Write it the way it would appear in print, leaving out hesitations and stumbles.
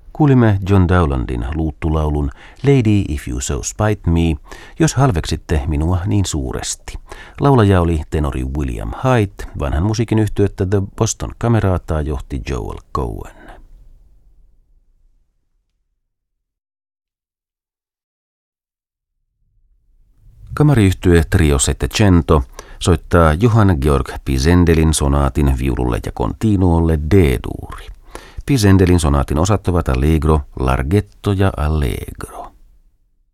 Kuulimme John Dowlandin luuttulaulun Lady If You So Spite Me, jos halveksitte minua niin suuresti. Laulaja oli tenori William Hyde, vanhan musiikin yhtyettä The Boston Cameraataa johti Joel Cohen. Kamariyhtye Trio Settecento soittaa Johann Georg Pisendelin sonaatin viululle ja continuolle D-duuri. Pisendelin sonaatin osat ovat allegro, larghetto ja allegro.